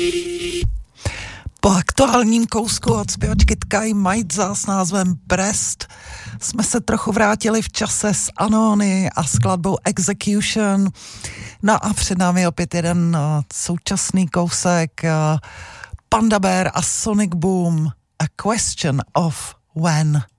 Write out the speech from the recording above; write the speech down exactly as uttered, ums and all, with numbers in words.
Po aktuálním kousku od zpěvačky Tkaj Majdza s názvem Breast jsme se trochu vrátili v čase s Anony a skladbou Execution. No a před námi opět jeden uh, současný kousek uh, Panda Bear a Sonic Boom, A Question of When.